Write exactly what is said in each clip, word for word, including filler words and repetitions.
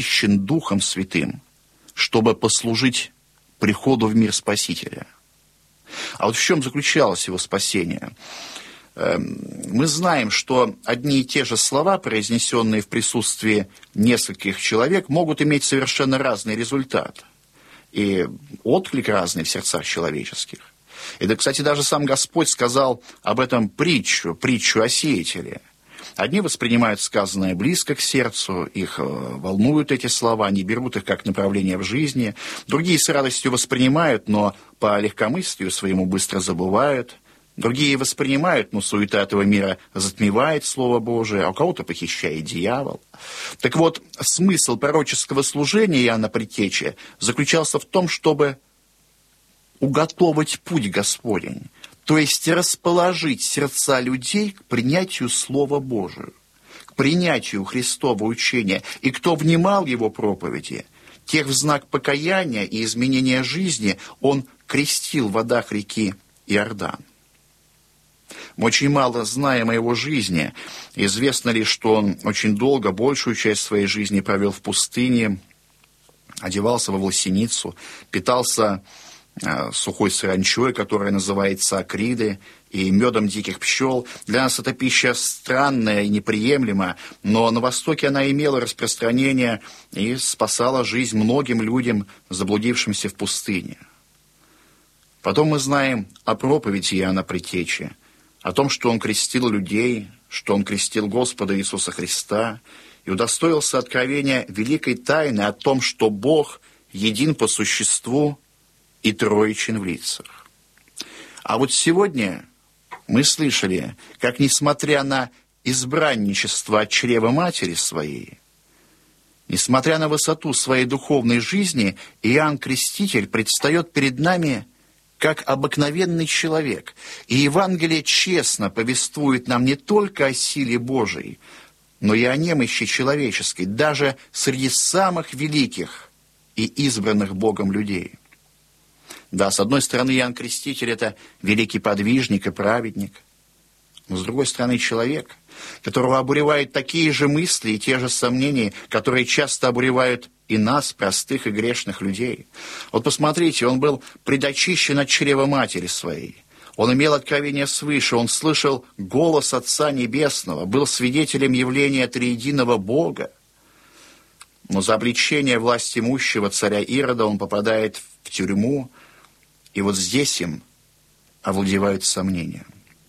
очищен Духом Святым, чтобы послужить приходу в мир Спасителя. А вот в чем заключалось его спасение? Мы знаем, что одни и те же слова, произнесенные в присутствии нескольких человек, могут иметь совершенно разный результат. И отклик разный в сердцах человеческих. И, да, кстати, даже сам Господь сказал об этом притчу, притчу о сеятеле. Одни воспринимают сказанное близко к сердцу, их волнуют эти слова, они берут их как направление в жизни. Другие с радостью воспринимают, но по легкомыслию своему быстро забывают. Другие воспринимают, но суета этого мира затмевает Слово Божие, а у кого-то похищает дьявол. Так вот, смысл пророческого служения Иоанна Предтечи заключался в том, чтобы уготовить путь Господень, то есть расположить сердца людей к принятию Слова Божия, к принятию Христова учения. И кто внимал его проповеди, тех в знак покаяния и изменения жизни он крестил в водах реки Иордан. Мы очень мало знаем о его жизни. Известно лишь, что он очень долго, большую часть своей жизни провел в пустыне, одевался во власеницу, питался э, сухой саранчой, которая называется акриды, и медом диких пчел. Для нас эта пища странная и неприемлема, но на Востоке она имела распространение и спасала жизнь многим людям, заблудившимся в пустыне. Потом мы знаем о проповеди Иоанна Предтечи, о том, что он крестил людей, что он крестил Господа Иисуса Христа и удостоился откровения великой тайны о том, что Бог един по существу и троичен в лицах. А вот сегодня мы слышали, как, несмотря на избранничество от чрева матери своей, несмотря на высоту своей духовной жизни, Иоанн Креститель предстает перед нами как обыкновенный человек. И Евангелие честно повествует нам не только о силе Божией, но и о немощи человеческой, даже среди самых великих и избранных Богом людей. Да, с одной стороны, Иоанн Креститель – это великий подвижник и праведник, но с другой стороны, человек, которого обуревают такие же мысли и те же сомнения, которые часто обуревают и нас, простых и грешных людей. Вот посмотрите, он был предочищен от чрева матери своей. Он имел откровение свыше, он слышал голос Отца Небесного, был свидетелем явления триединого Бога. Но за обличение власть имущего царя Ирода он попадает в тюрьму, и вот здесь им овладевают сомнения.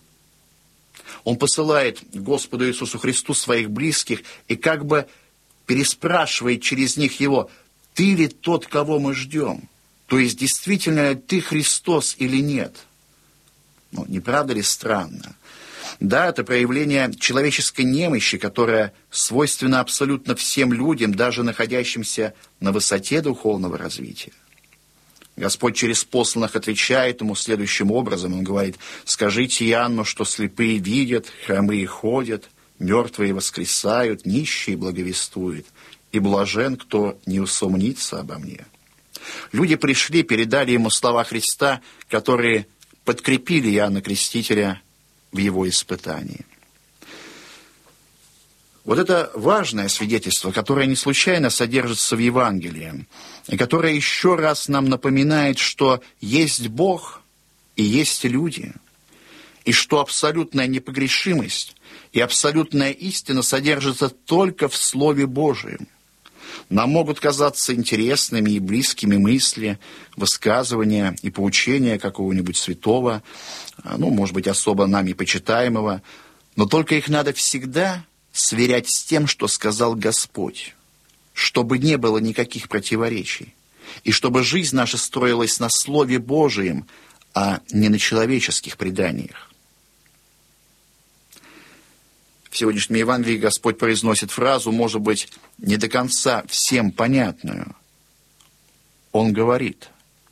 Он посылает Господу Иисусу Христу своих близких и как бы переспрашивает через них его: «Ты ли тот, кого мы ждем?» То есть, действительно ли ты Христос или нет? Ну, не правда ли странно? Да, это проявление человеческой немощи, которая свойственна абсолютно всем людям, даже находящимся на высоте духовного развития. Господь через посланных отвечает ему следующим образом. Он говорит: «Скажите Иоанну, что слепые видят, хромые ходят, мертвые воскресают, нищие благовествуют, и блажен, кто не усомнится обо мне». Люди пришли, передали ему слова Христа, которые подкрепили Иоанна Крестителя в его испытании. Вот это важное свидетельство, которое не случайно содержится в Евангелии, и которое еще раз нам напоминает, что есть Бог и есть люди, и что абсолютная непогрешимость и абсолютная истина содержится только в Слове Божием. Нам могут казаться интересными и близкими мысли, высказывания и поучения какого-нибудь святого, ну, может быть, особо нами почитаемого, но только их надо всегда сверять с тем, что сказал Господь, чтобы не было никаких противоречий, и чтобы жизнь наша строилась на Слове Божием, а не на человеческих преданиях. В сегодняшнем Евангелии Господь произносит фразу, может быть, не до конца всем понятную. Он говорит: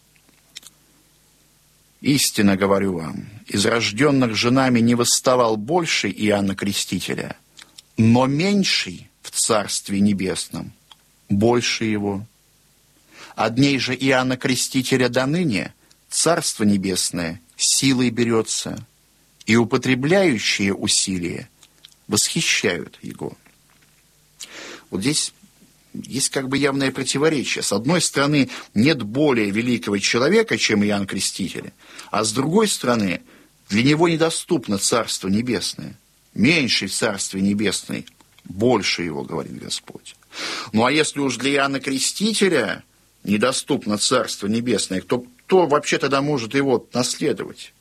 «Истинно говорю вам, из рожденных женами не восставал больше Иоанна Крестителя, но меньший в Царстве Небесном больше его. От дней же Иоанна Крестителя до ныне Царство Небесное силой берется, и употребляющие усилия восхищают его». Вот здесь есть как бы явное противоречие. С одной стороны, нет более великого человека, чем Иоанн Креститель, а с другой стороны, для него недоступно Царство Небесное. Меньший в Царстве Небесное, больше его, говорит Господь. Ну а если уж для Иоанна Крестителя недоступно Царство Небесное, то кто вообще тогда может его наследовать?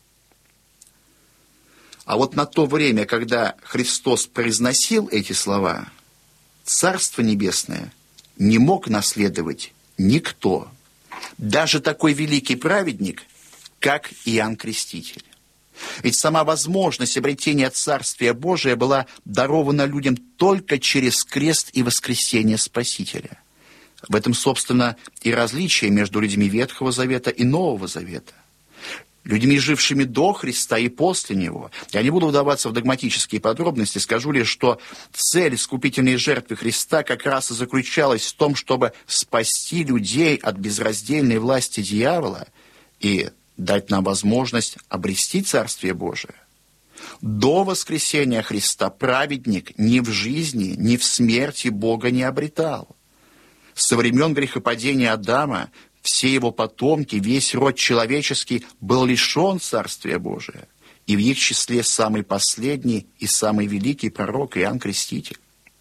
А вот на то время, когда Христос произносил эти слова, Царство Небесное не мог наследовать никто, даже такой великий праведник, как Иоанн Креститель. Ведь сама возможность обретения Царствия Божия была дарована людям только через крест и воскресение Спасителя. В этом, собственно, и различие между людьми Ветхого Завета и Нового Завета. Людьми, жившими до Христа и после Него. Я не буду вдаваться в догматические подробности, скажу лишь, что цель искупительной жертвы Христа как раз и заключалась в том, чтобы спасти людей от безраздельной власти дьявола и дать нам возможность обрести Царствие Божие. До воскресения Христа праведник ни в жизни, ни в смерти Бога не обретал. Со времен грехопадения Адама все его потомки, весь род человеческий был лишен Царствия Божия, и в их числе самый последний и самый великий пророк Иоанн Креститель.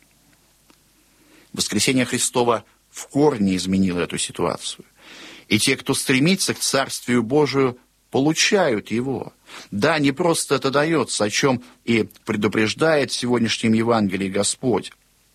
Воскресение Христова в корне изменило эту ситуацию. И те, кто стремится к Царствию Божию, получают его. Да, не просто это дается, о чем и предупреждает в сегодняшнем Евангелии Господь.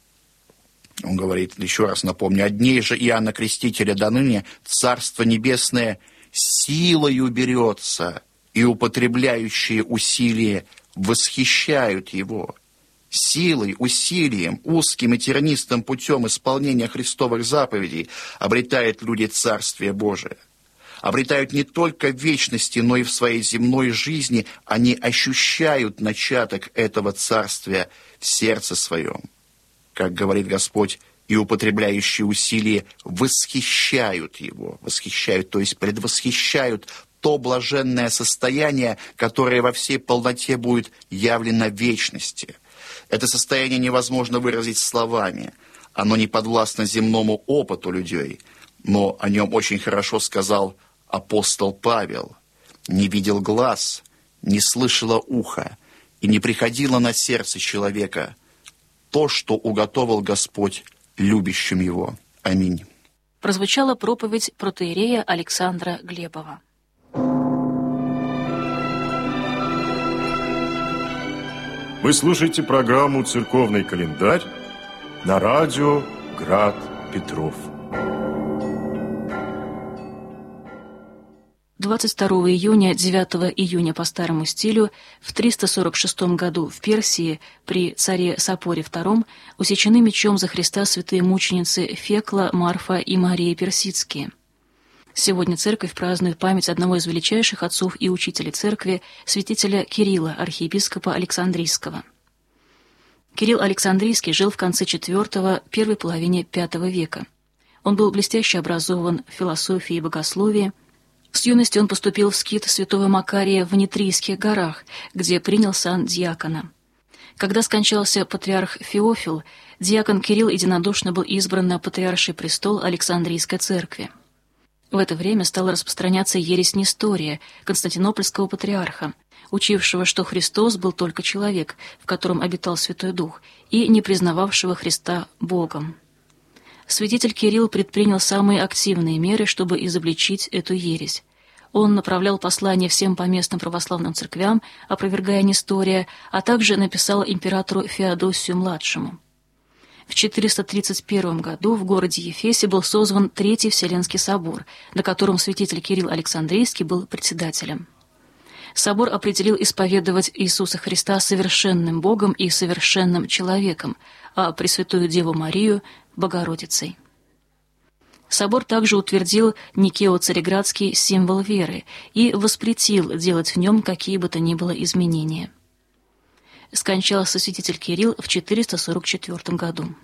Он говорит, еще раз напомню, от дней же Иоанна Крестителя до ныне Царство Небесное силою берется, и употребляющие усилия восхищают его. Силой, усилием, узким и тернистым путем исполнения Христовых заповедей обретают люди Царствие Божие. Обретают не только в вечности, но и в своей земной жизни. Они ощущают начаток этого царствия в сердце своем. Как говорит Господь, и употребляющие усилия восхищают его. Восхищают, то есть предвосхищают то блаженное состояние, которое во всей полноте будет явлено в вечности. Это состояние невозможно выразить словами. Оно не подвластно земному опыту людей, но о нем очень хорошо сказал апостол Павел. «Не видел глаз, не слышало ухо, и не приходило на сердце человека то, что уготовил Господь любящим его». Аминь. Прозвучала проповедь протоиерея Александра Глебова. Вы слушаете программу «Церковный календарь» на радио «Град Петров». двадцать второго июня, девятого июня по старому стилю, в триста сорок шестом году в Персии при царе Сапоре втором усечены мечом за Христа святые мученицы Фекла, Марфа и Мария Персидские. Сегодня церковь празднует память одного из величайших отцов и учителей церкви, святителя Кирилла, архиепископа Александрийского. Кирилл Александрийский жил в конце четвёртого – первой половине пятого века. Он был блестяще образован в философии и богословии. С юности он поступил в скит святого Макария в Нитрийских горах, где принял сан диакона. Когда скончался патриарх Феофил, диакон Кирилл единодушно был избран на патриарший престол Александрийской церкви. В это время стала распространяться ересь Нестория, константинопольского патриарха, учившего, что Христос был только человек, в котором обитал Святой Дух, и не признававшего Христа Богом. Святитель Кирилл предпринял самые активные меры, чтобы изобличить эту ересь. Он направлял послания всем поместным православным церквям, опровергая Нестория, а также написал императору Феодосию-младшему. В четыреста тридцать первом году в городе Ефесе был созван Третий Вселенский собор, на котором святитель Кирилл Александрийский был председателем. Собор определил исповедовать Иисуса Христа совершенным Богом и совершенным человеком, а Пресвятую Деву Марию – Богородицей. Собор также утвердил Никео-Цареградский символ веры и воспретил делать в нем какие бы то ни было изменения. Скончался святитель Кирилл в четыреста сорок четвёртом году.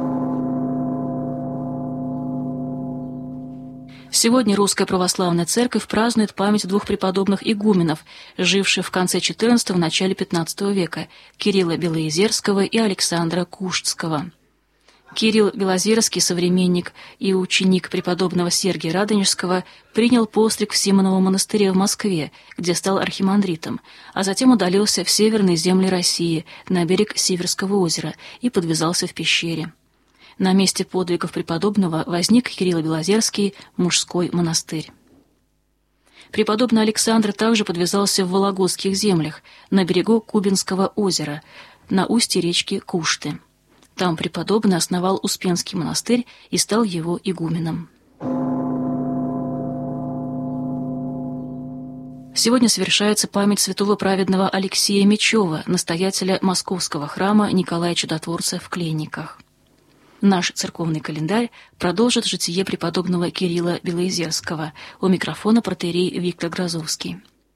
Сегодня Русская Православная Церковь празднует память двух преподобных игуменов, живших в конце четырнадцатого – начале пятнадцатого века – Кирилла Белоезерского и Александра Куштского. Кирилл Белозерский, современник и ученик преподобного Сергия Радонежского, принял постриг в Симоновом монастыре в Москве, где стал архимандритом, а затем удалился в северные земли России, на берег Сиверского озера, и подвязался в пещере. На месте подвигов преподобного возник Кирилл Белозерский мужской монастырь. Преподобный Александр также подвязался в Вологодских землях, на берегу Кубинского озера, на устье речки Кушты. Там преподобный основал Успенский монастырь и стал его игуменом. Сегодня совершается память святого праведного Алексея Мечева, настоятеля Московского храма Николая Чудотворца в Кленниках. Наш церковный календарь продолжит житие преподобного Кирилла Белозерского. У микрофона протоиерей Виктор Грозовский.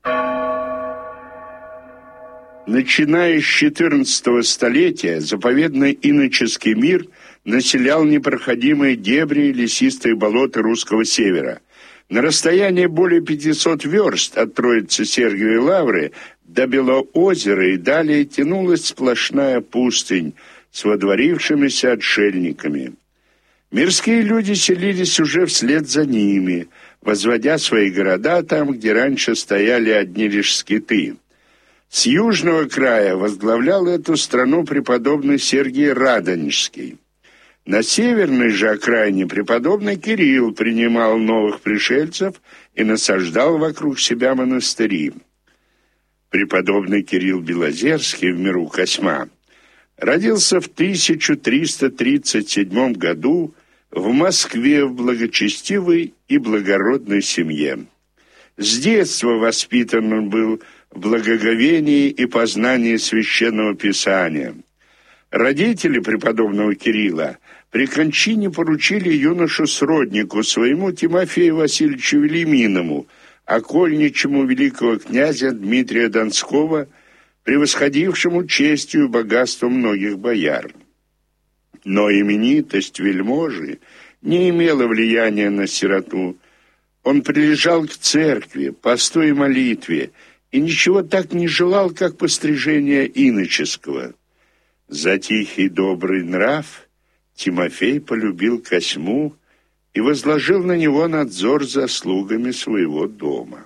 Начиная с четырнадцатого столетия заповедный иноческий мир населял непроходимые дебри и лесистые болота русского севера. На расстоянии более пятисот верст от Троицы Сергиевой Лавры до Белоозера и далее тянулась сплошная пустынь с водворившимися отшельниками. Мирские люди селились уже вслед за ними, возводя свои города там, где раньше стояли одни лишь скиты. С южного края возглавлял эту страну преподобный Сергий Радонежский. На северной же окраине преподобный Кирилл принимал новых пришельцев и насаждал вокруг себя монастыри. Преподобный Кирилл Белозерский в миру Косьма родился в тысяча триста тридцать седьмом году в Москве в благочестивой и благородной семье. С детства воспитан он был в благоговении и познании Священного Писания. Родители преподобного Кирилла при кончине поручили юношу сроднику своему Тимофею Васильевичу Велиминому, окольничему великого князя Дмитрия Донского, превосходившему честью и богатством многих бояр. Но именитость вельможи не имела влияния на сироту. Он прилежал к церкви, посту и молитве, и ничего так не желал, как пострижения иноческого. За тихий добрый нрав Тимофей полюбил Косьму и возложил на него надзор за слугами своего дома.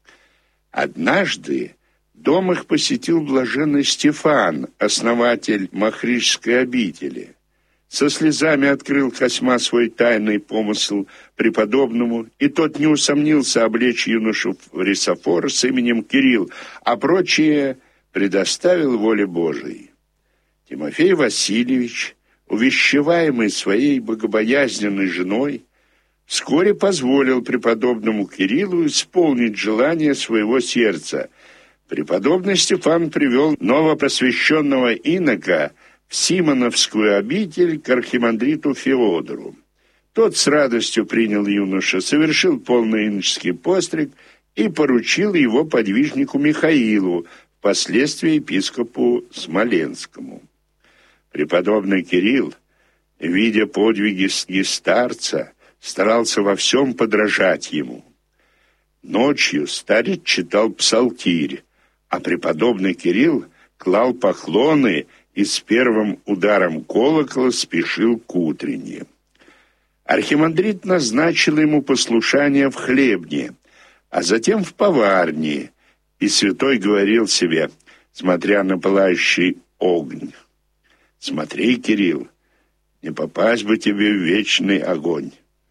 Однажды дом их посетил блаженный Стефан, основатель Махричской обители. Со слезами открыл Косьма свой тайный помысл преподобному, и тот не усомнился облечь юношу в рисофор с именем Кирилл, а прочее предоставил воле Божией. Тимофей Васильевич, увещеваемый своей богобоязненной женой, вскоре позволил преподобному Кириллу исполнить желание своего сердца. Преподобный Стефан привел новопросвященного инока в Симоновскую обитель к архимандриту Феодору. Тот с радостью принял юношу, совершил полный иноческий постриг и поручил его подвижнику Михаилу, впоследствии епископу Смоленскому. Преподобный Кирилл, видя подвиги старца, старался во всем подражать ему. Ночью старец читал псалтирь, а преподобный Кирилл клал поклоны и с первым ударом колокола спешил к утренне. Архимандрит назначил ему послушание в хлебне, а затем в поварне, и святой говорил себе, смотря на пылающий огонь: «Смотри, Кирилл, не попасть бы тебе в вечный огонь».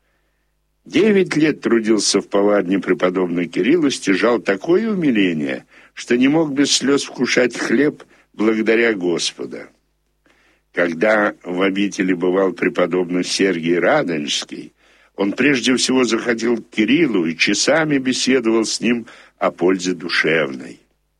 Девять лет трудился в поварне преподобный Кирилл и стяжал такое умиление, что не мог без слез вкушать хлеб благодаря Господа. Когда в обители бывал преподобный Сергий Радонежский, он прежде всего заходил к Кириллу и часами беседовал с ним о пользе душевной.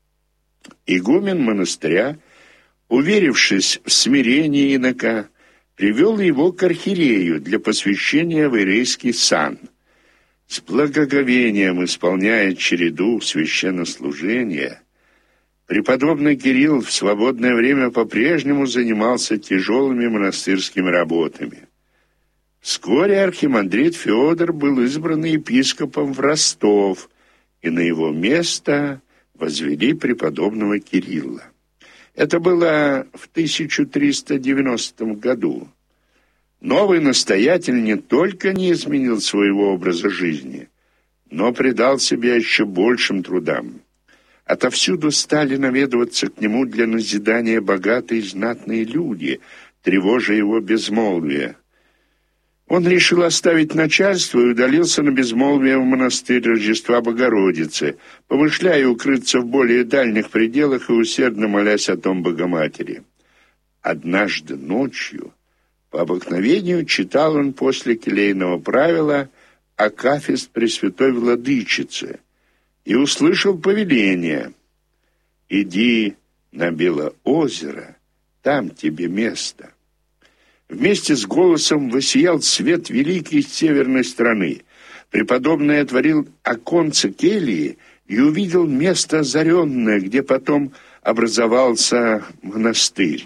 Игумен монастыря, уверившись в смирении инока, привел его к архиерею для посвящения в иерейский сан. С благоговением исполняя череду священнослужения, преподобный Кирилл в свободное время по-прежнему занимался тяжелыми монастырскими работами. Вскоре архимандрит Феодор был избран епископом в Ростов, и на его место возвели преподобного Кирилла. Это было в тысяча триста девяностом году. Новый настоятель не только не изменил своего образа жизни, но предал себя еще большим трудам. Отовсюду стали наведываться к нему для назидания богатые и знатные люди, тревожа его безмолвие. Он решил оставить начальство и удалился на безмолвие в монастырь Рождества Богородицы, помышляя укрыться в более дальних пределах и усердно молясь о том Богоматери. Однажды ночью, по обыкновению, читал он после келейного правила акафист Пресвятой Владычицы и услышал повеление: «Иди на Белоозеро, там тебе место». Вместе с голосом воссиял свет великий с северной стороны. Преподобный отворил оконце кельи и увидел место озаренное, где потом образовался монастырь.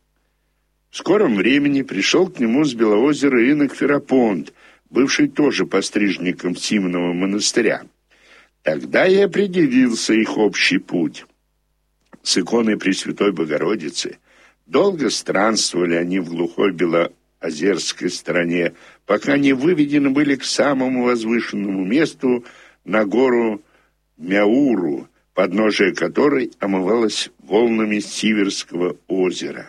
В скором времени пришел к нему с Белоозера инок Ферапонт, бывший тоже пострижником Симонова монастыря. Тогда и определился их общий путь. С иконой Пресвятой Богородицы долго странствовали они в глухой белоозерской стороне, пока не выведены были к самому возвышенному месту, на гору Мяуру, подножие которой омывалось волнами Сиверского озера.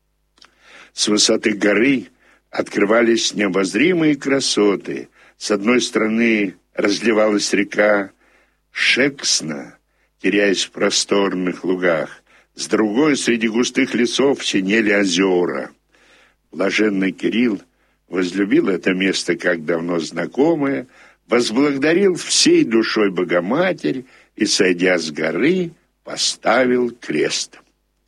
С высоты горы открывались необозримые красоты. С одной стороны разливалась река Шексна, теряясь в просторных лугах. С другой, среди густых лесов, синели озера. Блаженный Кирилл возлюбил это место как давно знакомое, возблагодарил всей душой Богоматерь и, сойдя с горы, поставил крест.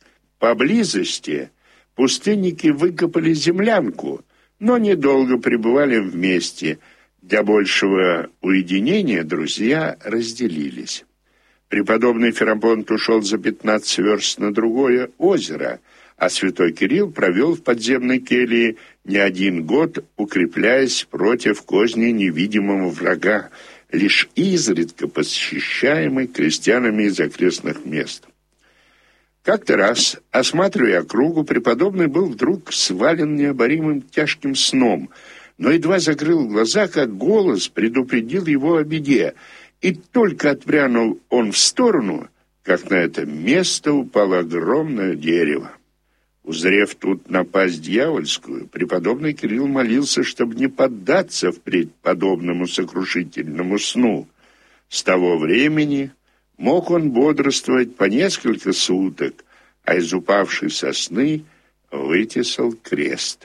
Поблизости пустынники выкопали землянку, но недолго пребывали вместе. Для большего уединения друзья разделились. Преподобный Ферапонт ушел за пятнадцать верст на другое озеро, а святой Кирилл провел в подземной келье не один год, укрепляясь против козни невидимого врага, лишь изредка посещаемый крестьянами из окрестных мест. Как-то раз, осматривая округу, преподобный был вдруг свален необоримым тяжким сном, но едва закрыл глаза, как голос предупредил его о беде, и только отпрянул он в сторону, как на это место упало огромное дерево. Узрев тут напасть дьявольскую, преподобный Кирилл молился, чтобы не поддаться впредь подобному сокрушительному сну. С того времени мог он бодрствовать по несколько суток, а из упавшей сосны вытесал крест.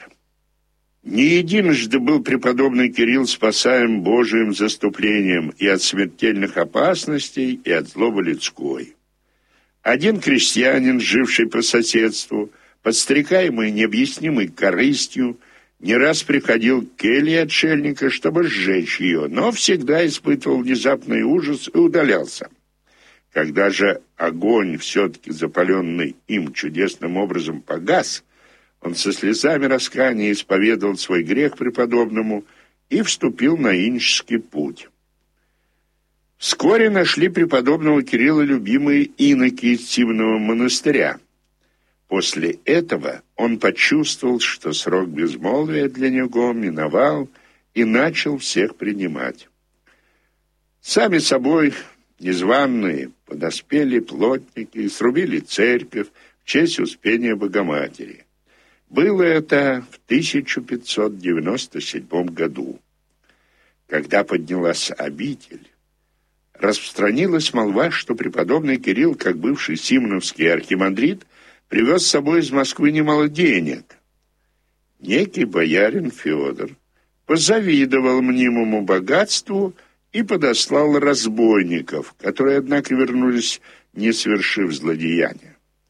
Не единожды был преподобный Кирилл спасаем Божиим заступлением и от смертельных опасностей, и от злобы людской. Один крестьянин, живший по соседству, подстрекаемый необъяснимой корыстью, не раз приходил к келье отшельника, чтобы сжечь ее, но всегда испытывал внезапный ужас и удалялся. Когда же огонь, все-таки запаленный им чудесным образом, погас, он со слезами раскаяния исповедовал свой грех преподобному и вступил на иноческий путь. Вскоре нашли преподобного Кирилла любимые иноки из Симонова монастыря. После этого он почувствовал, что срок безмолвия для него миновал, и начал всех принимать. Сами собой незваные подоспели плотники и срубили церковь в честь Успения Богоматери. Было это в тысяча пятьсот девяносто седьмом году. Когда поднялась обитель, распространилась молва, что преподобный Кирилл, как бывший симоновский архимандрит, привез с собой из Москвы немало денег. Некий боярин Федор позавидовал мнимому богатству и подослал разбойников, которые, однако, вернулись, не совершив злодеяния.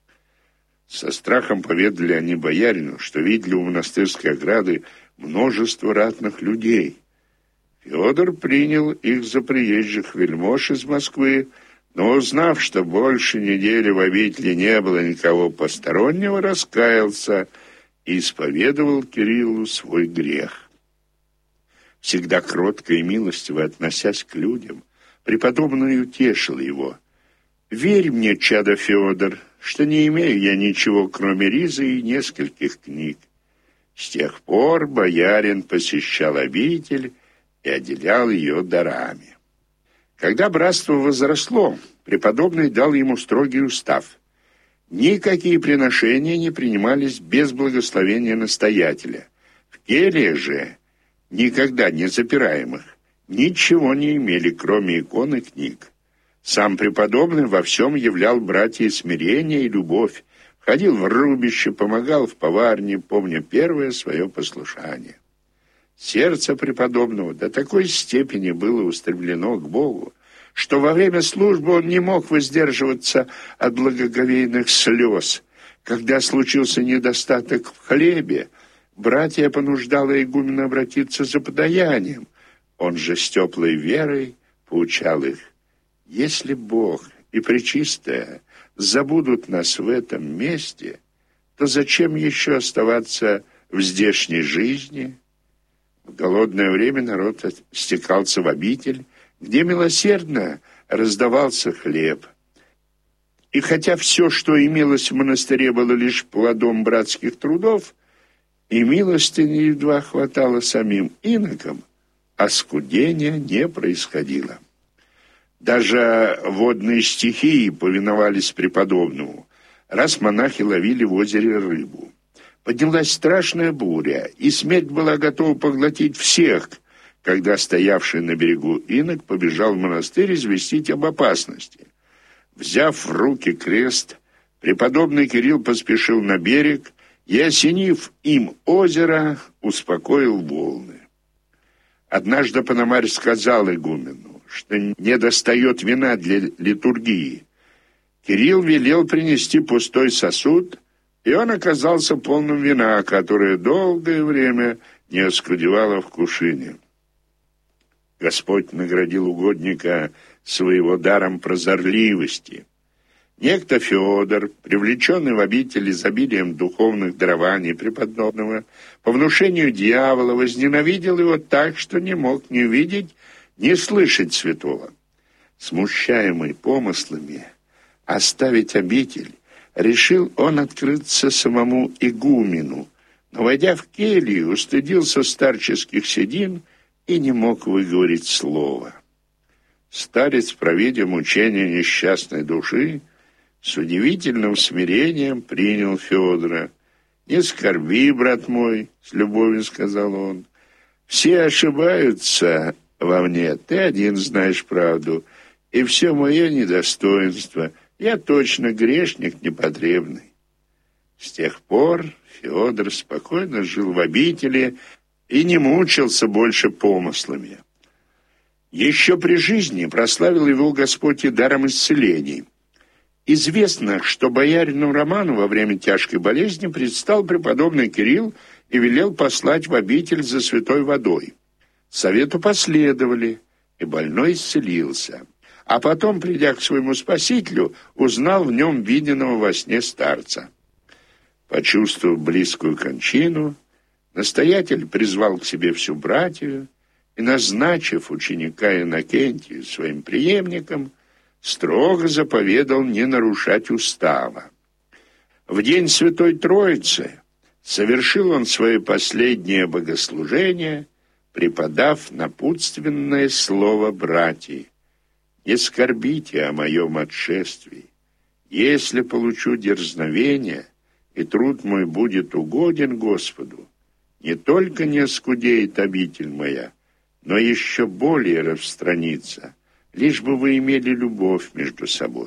Со страхом поведали они боярину, что видели у монастырской ограды множество ратных людей. Федор принял их за приезжих вельмож из Москвы, но, узнав, что больше недели в обители не было никого постороннего, раскаялся и исповедовал Кириллу свой грех. Всегда кротко и милостиво относясь к людям, преподобный утешил его: «Верь мне, чадо Федор, что не имею я ничего, кроме ризы и нескольких книг. С тех пор боярин посещал обитель и отделял ее дарами. Когда братство возросло, преподобный дал ему строгий устав. Никакие приношения не принимались без благословения настоятеля. В кельях же, никогда не запираемых, ничего не имели, кроме икон и книг. Сам преподобный во всем являл братьям смирение и любовь, ходил в рубище, помогал в поварне, помня первое свое послушание. Сердце преподобного до такой степени было устремлено к Богу, что во время службы он не мог воздерживаться от благоговейных слез. Когда случился недостаток в хлебе, братья понуждало игумена обратиться за подаянием. Он же с теплой верой поучал их: «Если Бог и Пречистая забудут нас в этом месте, то зачем еще оставаться в здешней жизни?» В голодное время народ стекался в обитель, где милосердно раздавался хлеб. И хотя все, что имелось в монастыре, было лишь плодом братских трудов, и милостыни едва хватало самим инокам, оскудения не происходило. Даже водные стихии повиновались преподобному, раз монахи ловили в озере рыбу. Поднялась страшная буря, и смерть была готова поглотить всех, когда стоявший на берегу инок побежал в монастырь известить об опасности. Взяв в руки крест, преподобный Кирилл поспешил на берег и, осенив им озеро, успокоил волны. Однажды Пономарь сказал игумену, что не достает вина для литургии. Кирилл велел принести пустой сосуд, и он оказался полным вина, которое долгое время не оскудевало в кувшине. Господь наградил угодника своего даром прозорливости. Некто Феодор, привлеченный в обитель изобилием духовных дарований преподобного, по внушению дьявола возненавидел его так, что не мог ни видеть, ни слышать святого. Смущаемый помыслами оставить обитель, решил он открыться самому игумену, но, войдя в келью, устыдился старческих седин и не мог выговорить слова. Старец, провидя мучения несчастной души, с удивительным смирением принял Федора. «Не скорби, брат мой», — с любовью сказал он, — «все ошибаются во мне, ты один знаешь правду, и все мое недостоинство, я точно грешник непотребный». С тех пор Феодор спокойно жил в обители и не мучился больше помыслами. Еще при жизни прославил его Господь и даром исцелений. Известно, что боярину Роману во время тяжкой болезни предстал преподобный Кирилл и велел послать в обитель за святой водой. Совету последовали, и больной исцелился. А потом, придя к своему спасителю, узнал в нем виденного во сне старца. Почувствовав близкую кончину, настоятель призвал к себе всю братью и, назначив ученика Иннокентия своим преемником, строго заповедал не нарушать устава. В день Святой Троицы совершил он свое последнее богослужение, преподав напутственное слово братьям: «Не скорбите о моем отшествии. Если получу дерзновение, и труд мой будет угоден Господу, не только не оскудеет обитель моя, но еще более распространится, лишь бы вы имели любовь между собой».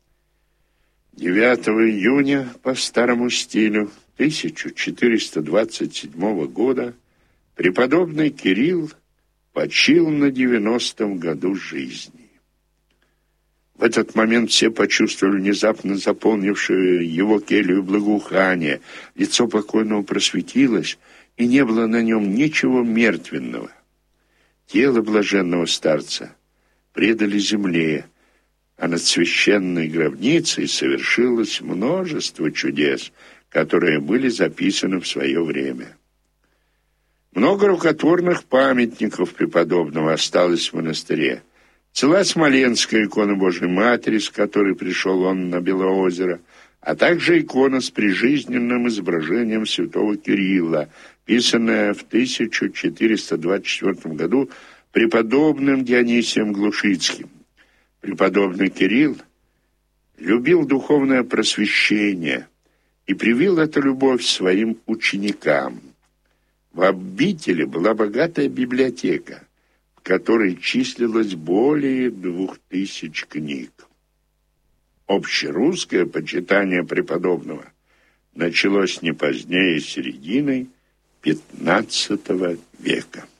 девятого июня по старому стилю тысяча четыреста двадцать седьмого года преподобный Кирилл почил на девяностом году жизни. В этот момент все почувствовали внезапно заполнившее его келью благоухание. Лицо покойного просветилось, и не было на нем ничего мертвенного. Тело блаженного старца предали земле, а над священной гробницей совершилось множество чудес, которые были записаны в свое время. Много рукотворных памятников преподобного осталось в монастыре. Цела Смоленская икона Божией Матери, с которой пришел он на Белоозеро, а также икона с прижизненным изображением святого Кирилла, писанная в тысяча четыреста двадцать четвёртом году преподобным Дионисием Глушицким. Преподобный Кирилл любил духовное просвещение и привил эту любовь своим ученикам. В обители была богатая библиотека, в которой числилось более двух тысяч книг. Общерусское почитание преподобного началось не позднее середины пятнадцатого века.